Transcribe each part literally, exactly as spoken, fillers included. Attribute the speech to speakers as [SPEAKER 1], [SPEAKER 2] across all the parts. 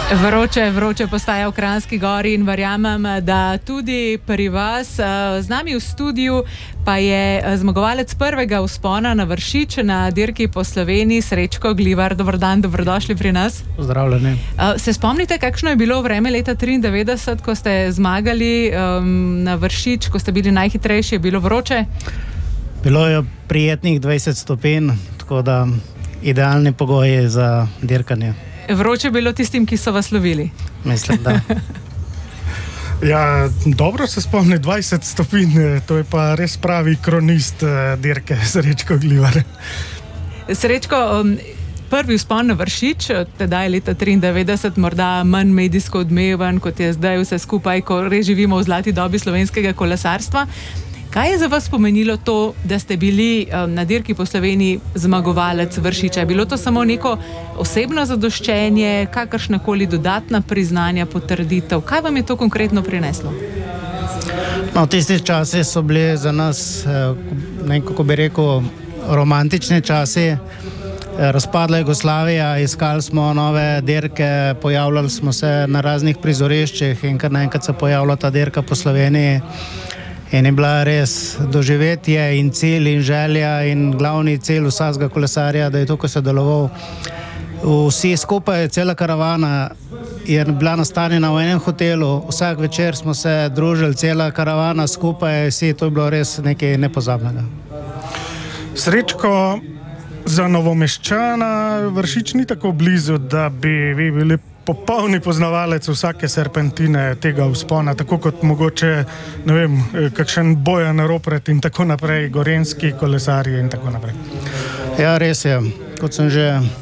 [SPEAKER 1] Vroče, vroče postaja v Kranjski Gori in verjamem, da tudi pri vas. Z nami v studiu pa je zmagovalec prvega vzpona na Vršič na dirki po Sloveniji, Srečko Glivar. Dober dan, dobrodošli pri nas.
[SPEAKER 2] Pozdravljeni.
[SPEAKER 1] Se spomnite, kakšno je bilo vreme leta triindevetdeset, ko ste zmagali um, na Vršič, ko ste bili najhitrejši? Je bilo vroče?
[SPEAKER 2] Bilo je prijetnih dvajset stopinj, tako da idealni pogoji za dirkanje.
[SPEAKER 1] Vroče je bilo tistim, ki so vas lovili?
[SPEAKER 2] Mislim, da.
[SPEAKER 3] Ja, dobro se spomni, dvajset stopinj, to je pa res pravi kronist dirke, Srečko Glivar.
[SPEAKER 1] Srečko, prvi vzpon na Vršič, teda je leta triindevetdeset morda manj medijsko odmeven, kot je zdaj vse skupaj, ko res živimo v zlati dobi slovenskega kolesarstva. Kaj je za vas pomenilo to, da ste bili na dirki po Sloveniji zmagovalec Vršiča? Je bilo to samo neko osebno zadoščenje, kakršnakoli dodatna priznanja, potrditev? Kaj vam je to konkretno prineslo?
[SPEAKER 2] No, tisti časi so bili za nas, nekako bi rekel, romantični časi. Razpadla Jugoslavija, iskali smo nove dirke, pojavljali smo se na raznih prizoriščih in kar naenkrat se pojavila ta dirka po Sloveniji. In je bila res doživetje in cilj in želja in glavni cilj vsakega kolesarja, da je tukaj sodeloval. Vsi skupaj, cela karavana je bila nastanjena v enem hotelu, vsak večer smo se družili, cela karavana skupaj, vsi, to je bilo res nekaj nepozabnega.
[SPEAKER 3] Srečko, za Novomeščana Vršič ni tako blizu, da bi vi bili popolni poznavalec vsake serpentine tega vzpona, tako kot mogoče, ne vem, kakšen Bojan Ropret in tako naprej, gorenski kolesarji in tako naprej.
[SPEAKER 2] Ja, res je. Kot sem že uh,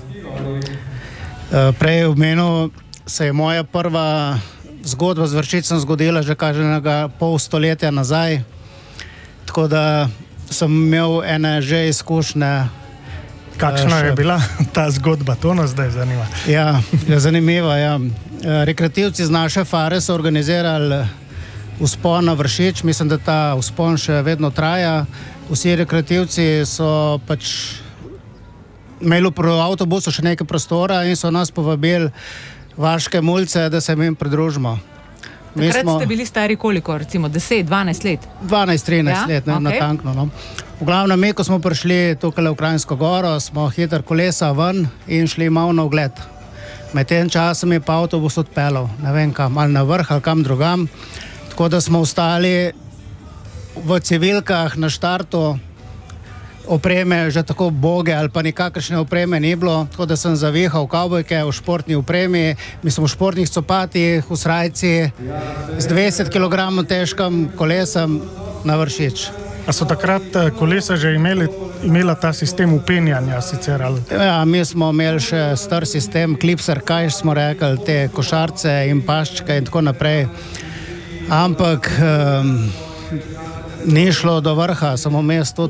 [SPEAKER 2] prej omenil, se je moja prva zgodba z Vršičem zgodila že kaženega pol stoletja nazaj, tako da sem imel ene že izkušnje.
[SPEAKER 3] Kakšna je bila ta zgodba? To nas zdaj zanima.
[SPEAKER 2] Ja, je zanimiva, ja. Rekreativci z naše fare so organizirali vzpon na Vršič. Mislim, da ta vzpon še vedno traja. Vsi rekreativci so pač imeli v avtobusu še nekaj prostora in so nas povabili vaške mulce, da se jim pridružimo.
[SPEAKER 1] Takrat smo... ste bili stari koliko, recimo deset, dvanajst let?
[SPEAKER 2] dvanajst, trinajst
[SPEAKER 1] ja?
[SPEAKER 2] let, ne,
[SPEAKER 1] okay.
[SPEAKER 2] Natankno. No. V glavnem, mi, ko smo prišli tukaj v Kranjsko Goro, smo hitro kolesa ven in šli malo na ogled. Med tem časom je pa avtobus odpeljal, ne vem kam, ali na vrh, ali kam drugam. Tako da smo ostali v civilkah na štartu, opreme že tako boge ali pa nikakršne opreme ni bilo, tako da sem zavihal kavbojke v športni opremi, mislim v športnih copatih, v srajci, z dvajset kilogramov težkim kolesem na Vršič.
[SPEAKER 3] A so takrat kolesa že imeli, imela ta sistem upenjanja sicer? Ali?
[SPEAKER 2] Ja, mi smo imeli še star sistem, klipser, kaj smo rekli, te košarce in paščke in tako naprej. Ampak um, ni šlo do vrha, samo mesto